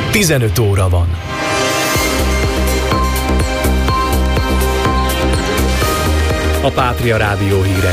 15 óra van. A Pátria Rádió hírei.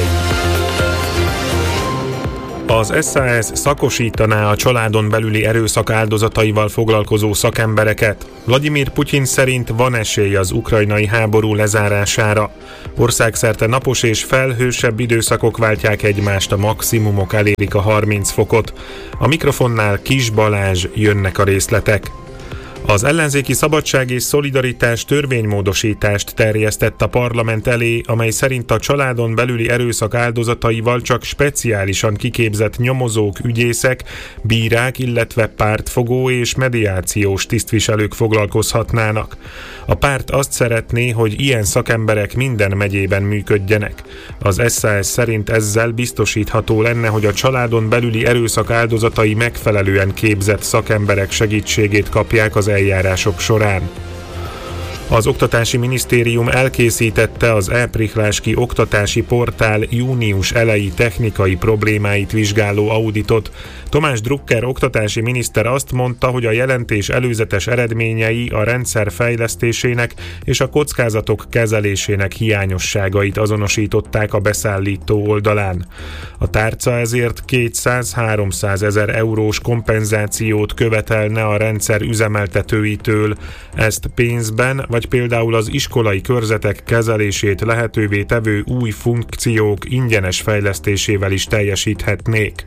Az SZSZ szakosítaná a családon belüli erőszak áldozataival foglalkozó szakembereket. Vladimir Putyin szerint van esély az ukrajnai háború lezárására. Országszerte napos és felhősebb időszakok váltják egymást, a maximumok elérik a 30 fokot. A mikrofonnál Kis Balázs, jönnek a részletek. Az ellenzéki Szabadság és Szolidaritás törvénymódosítást terjesztett a parlament elé, amely szerint a családon belüli erőszak áldozataival csak speciálisan kiképzett nyomozók, ügyészek, bírák, illetve pártfogó és mediációs tisztviselők foglalkozhatnának. A párt azt szeretné, hogy ilyen szakemberek minden megyében működjenek. Az SZSZ szerint ezzel biztosítható lenne, hogy a családon belüli erőszak áldozatai megfelelően képzett szakemberek segítségét kapják az eljárások során. Az Oktatási Minisztérium elkészítette az e-Prichláski oktatási portál június eleji technikai problémáit vizsgáló auditot. Tomás Drucker oktatási miniszter azt mondta, hogy a jelentés előzetes eredményei a rendszer fejlesztésének és a kockázatok kezelésének hiányosságait azonosították a beszállító oldalán. A tárca ezért 200-300 ezer eurós kompenzációt követelne a rendszer üzemeltetőitől. Ezt pénzben vagy például az iskolai körzetek kezelését lehetővé tevő új funkciók ingyenes fejlesztésével is teljesíthetnék.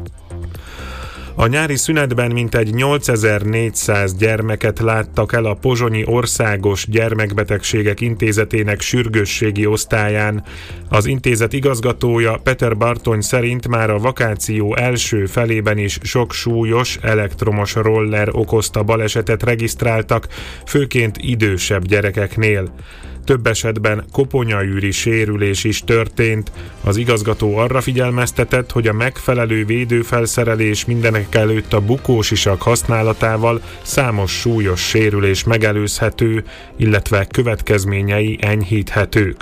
A nyári szünetben mintegy 8400 gyermeket láttak el a Pozsonyi Országos Gyermekbetegségek Intézetének sürgősségi osztályán. Az intézet igazgatója Peter Bartony szerint már a vakáció első felében is sok súlyos elektromos roller okozta balesetet regisztráltak, főként idősebb gyerekeknél. Több esetben koponyaűri sérülés is történt. Az igazgató arra figyelmeztetett, hogy a megfelelő védőfelszerelés, mindenek előtt a bukósisak használatával számos súlyos sérülés megelőzhető, illetve következményei enyhíthetők.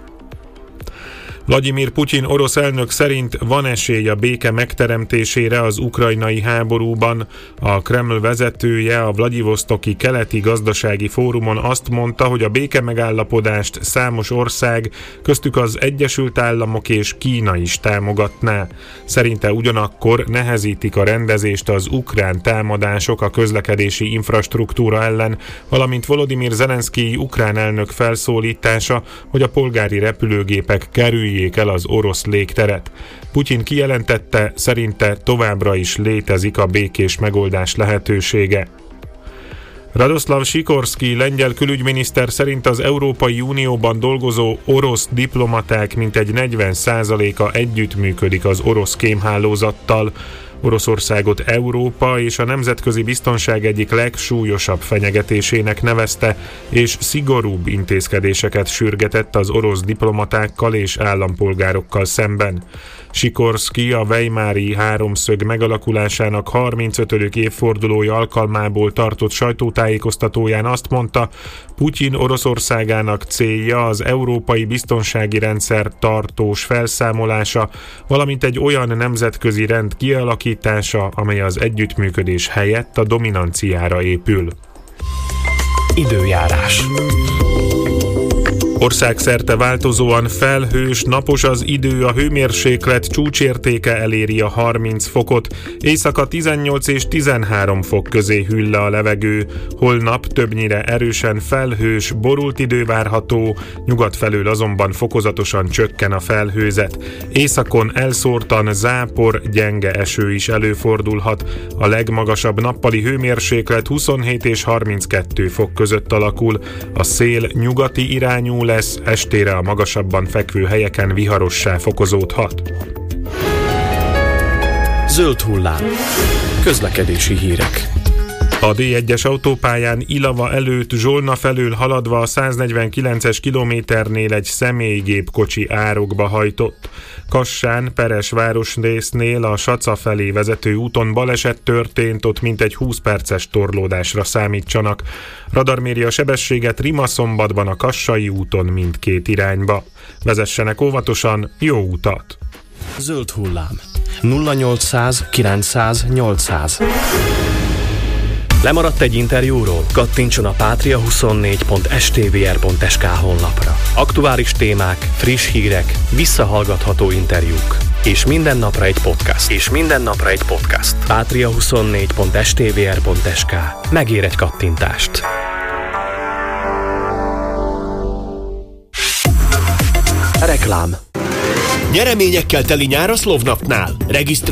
Vladimir Putyin orosz elnök szerint van esély a béke megteremtésére az ukrajnai háborúban. A Kreml vezetője a Vladivosztoki Keleti Gazdasági Fórumon azt mondta, hogy a béke megállapodást számos ország, köztük az Egyesült Államok és Kína is támogatná. Szerinte ugyanakkor nehezítik a rendezést az ukrán támadások a közlekedési infrastruktúra ellen, valamint Volodymyr Zelenszkij ukrán elnök felszólítása, hogy a polgári repülőgépek kerüljék el az orosz légteret. Putyin kijelentette, szerinte továbbra is létezik a békés megoldás lehetősége. Radoszlav Sikorszky lengyel külügyminiszter szerint az Európai Unióban dolgozó orosz diplomaták mintegy 40%-a együttműködik az orosz kémhálózattal. Oroszországot Európa és a nemzetközi biztonság egyik legsúlyosabb fenyegetésének nevezte, és szigorúbb intézkedéseket sürgetett az orosz diplomatákkal és állampolgárokkal szemben. Sikorszky a Weimári háromszög megalakulásának 35. évfordulója alkalmából tartott sajtótájékoztatóján azt mondta, Putyin Oroszországának célja az európai biztonsági rendszer tartós felszámolása, valamint egy olyan nemzetközi rend kialakítása, amely az együttműködés helyett a dominanciára épül. Időjárás. Országszerte változóan felhős, napos az idő, a hőmérséklet csúcsértéke eléri a 30 fokot, éjszaka 18 és 13 fok közé hűl le a levegő, holnap többnyire erősen felhős, borult idő várható, nyugat felől azonban fokozatosan csökken a felhőzet. Északon elszórtan zápor, gyenge eső is előfordulhat, a legmagasabb nappali hőmérséklet 27 és 32 fok között alakul, a szél nyugati irányú lesz, estére a magasabban fekvő helyeken viharossá fokozódhat. Zöld hullám. Közlekedési hírek. A D1-es autópályán Ilava előtt Zsolna felől haladva a 149-es kilométernél egy személygépkocsi árokba hajtott. Kassán, Peres városrésznél a Saca felé vezető úton baleset történt, ott mintegy 20 perces torlódásra számítsanak. Radar méri a sebességet Rimaszombatban a Kassai úton mindkét irányba. Vezessenek óvatosan, jó utat! Zöld hullám. 0800 900 800. Lemaradt egy interjúról? Kattintson a patria24.stvr.sk honlapra. Aktuális témák, friss hírek, visszahallgatható interjúk. És minden napra egy podcast. Patria24.stvr.sk. Megér egy kattintást. Reklám. Nyereményekkel teli nyár a Slovnaftnál.